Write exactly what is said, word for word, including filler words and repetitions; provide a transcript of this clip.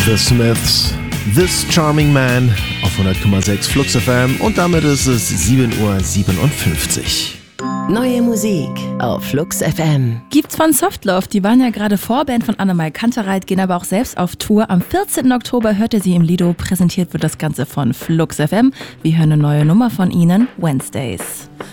The Smiths, This Charming Man auf hundert Komma sechs Flux F M und damit ist es sieben Uhr siebenundfünfzig. Neue Musik auf Flux F M. Gibt's von Softloaf, die waren ja gerade Vorband von Annemai Kantereit, gehen aber auch selbst auf Tour. Am vierzehnten Oktober hört ihr sie im Lido, präsentiert wird das Ganze von Flux F M. Wir hören eine neue Nummer von ihnen, Wednesdays.